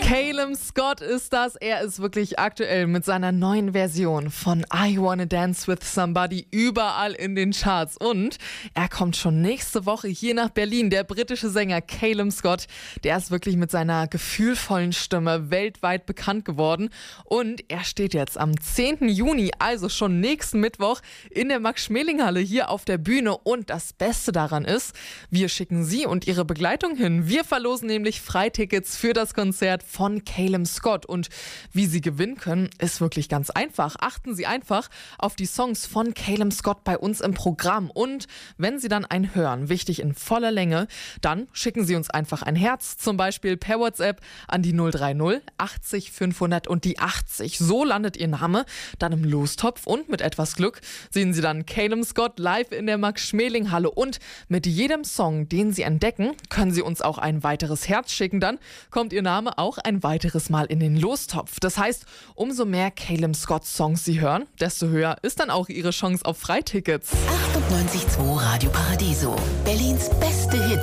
Calum Scott ist das. Er ist wirklich aktuell mit seiner neuen Version von I Wanna Dance With Somebody überall in den Charts. Und er kommt schon nächste Woche hier nach Berlin. Der britische Sänger Calum Scott, der ist wirklich mit seiner gefühlvollen Stimme weltweit bekannt geworden. Und er steht jetzt am 10. Juni, also schon nächsten Mittwoch, in der Max-Schmeling-Halle hier auf der Bühne. Und das Beste daran ist, wir schicken Sie und Ihre Begleitung hin. Wir verlosen nämlich Freitickets für das Konzert von Calum Scott. Und wie Sie gewinnen können, ist wirklich ganz einfach. Achten Sie einfach auf die Songs von Calum Scott bei uns im Programm. Und wenn Sie dann einen hören, wichtig in voller Länge, dann schicken Sie uns einfach ein Herz, zum Beispiel per WhatsApp an die 030 80 500 und die 80. So landet Ihr Name dann im Lostopf und mit etwas Glück sehen Sie dann Calum Scott live in der Max-Schmeling-Halle. Und mit jedem Song, den Sie entdecken, können Sie uns auch ein weiteres Herz schicken. Dann kommt Ihr Name auch ein weiteres Mal in den Lostopf. Das heißt, umso mehr Calum Scott Songs Sie hören, desto höher ist dann auch Ihre Chance auf Freitickets. 98.2 Radio Paradiso, Berlins beste Hits.